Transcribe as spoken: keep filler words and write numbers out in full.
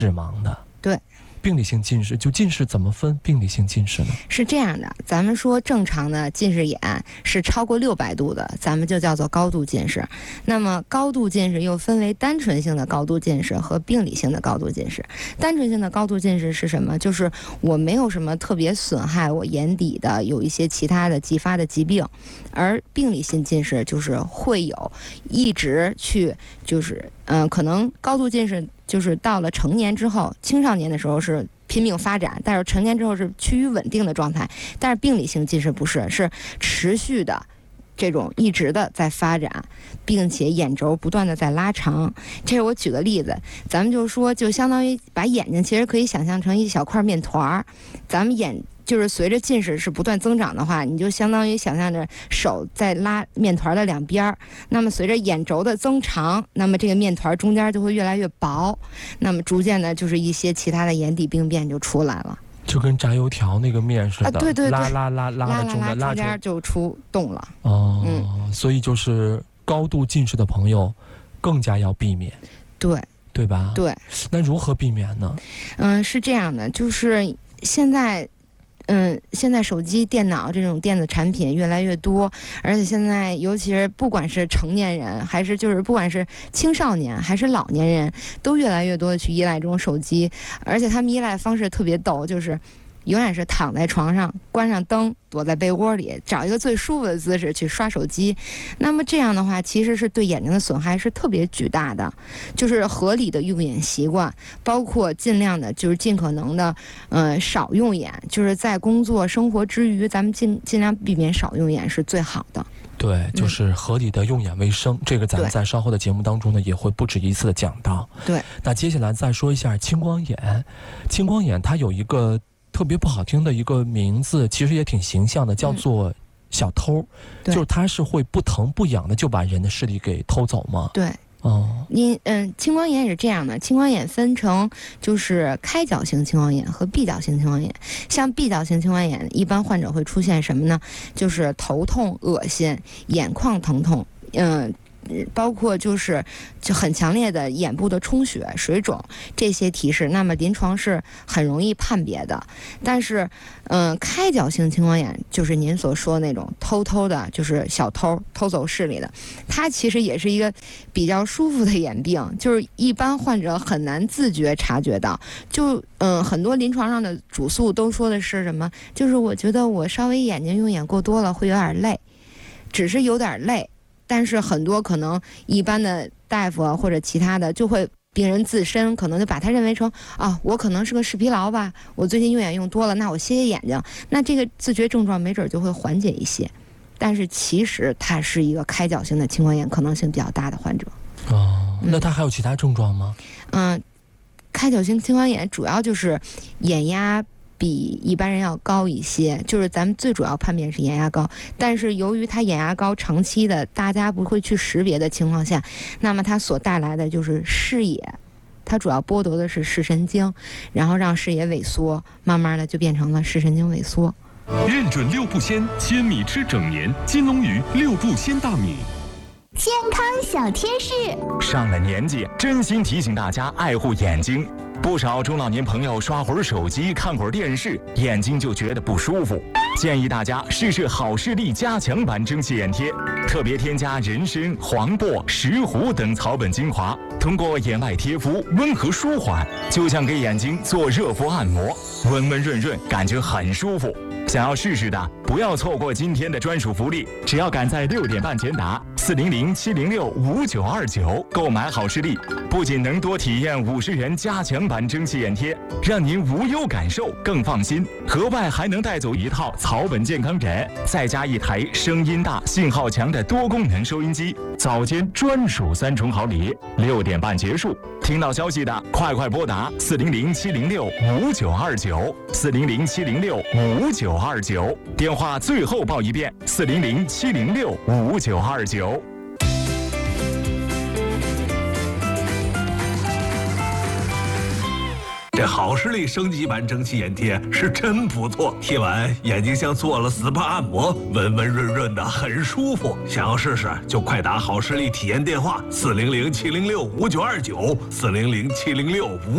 盲的。 对。 病理性近视就近视怎么分病理性近视呢？ 是这样的，咱们说正常的近视眼是超过六百度的，咱们就叫做高度近视。那么高度近视又分为单纯性的高度近视和病理性的高度近视。单纯性的高度近视是什么？就是我没有什么特别损害我眼底的有一些其他的继发的疾病，而病理性近视就是会有一直去就是嗯、呃，可能高度近视就是到了成年之后，青少年的时候是拼命发展，但是成年之后是趋于稳定的状态。但是病理性近视不是，是持续的这种一直的在发展，并且眼轴不断的在拉长。这是我举个例子，咱们就说就相当于把眼睛其实可以想象成一小块面团儿，咱们眼就是随着近视是不断增长的话，你就相当于想象着手在拉面团的两边，那么随着眼轴的增长，那么这个面团中间就会越来越薄，那么逐渐的就是一些其他的眼底病变就出来了， 就跟炸油条那个面似的， 啊、对对对， 拉拉拉拉拉的中间拉中间就出洞了。 哦、 嗯， 所以就是高度近视的朋友更加要避免， 对对吧？ 对。 那如何避免呢？ 嗯，是这样的，就是现在。嗯，现在手机、电脑这种电子产品越来越多，而且现在尤其是不管是成年人，还是就是不管是青少年还是老年人，都越来越多的去依赖这种手机，而且他们依赖的方式特别逗，就是永远是躺在床上，关上灯，躲在被窝里，找一个最舒服的姿势去刷手机。那么这样的话，其实是对眼睛的损害是特别巨大的。就是合理的用眼习惯，包括尽量的，就是尽可能的，呃，少用眼。就是在工作生活之余，咱们尽尽量避免少用眼是最好的。 对，就是合理的用眼为生，嗯、这个咱们在稍后的节目当中呢也会不止一次的讲到。 对， 那接下来再说一下青光眼。青光眼它有一个特别不好听的一个名字，其实也挺形象的，叫做小偷。嗯、就是它是会不疼不痒的就把人的视力给偷走吗？ 对。哦，你嗯，青光眼也是这样的。青光眼分成就是开角型青光眼和闭角型青光眼。像闭角型青光眼，一般患者会出现什么呢？就是头痛、恶心、眼眶疼痛，嗯。包括就是就很强烈的眼部的充血、水肿这些提示，那么临床是很容易判别的。但是，嗯，开角性青光眼就是您所说的那种偷偷的，就是小偷偷走视力的，它其实也是一个比较舒服的眼病，就是一般患者很难自觉察觉到。就嗯，很多临床上的主诉都说的是什么？就是我觉得我稍微眼睛用眼过多了会有点累，只是有点累。但是很多可能一般的大夫啊或者其他的就会病人自身可能就把他认为成啊，我可能是个视疲劳吧，我最近用眼用多了，那我歇歇眼睛，那这个自觉症状没准就会缓解一些。但是其实它是一个开角性的青光眼可能性比较大的患者。 哦，那他还有其他症状吗？ 嗯，嗯开角性青光眼主要就是眼压比一般人要高一些，就是咱们最主要判别是眼压高，但是由于它眼压高长期的大家不会去识别的情况下，那么它所带来的就是视野，它主要剥夺的是视神经，然后让视野萎缩，慢慢的就变成了视神经萎缩。 认准六步仙，千米吃整年，金龙鱼六步仙大米。 健康小贴士， 上了年纪，真心提醒大家爱护眼睛。不少中老年朋友刷会儿手机、看会儿电视，眼睛就觉得不舒服。建议大家试试好视力加强版蒸汽眼贴，特别添加人参、黄柏、石斛等草本精华，通过眼外贴敷温和舒缓，就像给眼睛做热敷按摩，温温润润，感觉很舒服。想要试试的，不要错过今天的专属福利，只要赶在六点半前打四零零七零六五九二九购买好视力，不仅能多体验五十元加强版蒸汽眼贴，让您无忧感受更放心，额外还能带走一套草本健康枕，再加一台声音大、信号强的多功能收音机，早间专属三重好礼。六点半结束，听到消息的快快拨打四零零七零六五九二九四零零七零六五九二九，电话最后报一遍四零零七零六五九二九。 这好视力升级版蒸汽眼贴是真不错，贴完眼睛像做了 S P A 按摩，温温润润的，很舒服。想要试试就快打好视力体验电话四零零七零六五九二九四零零七零六五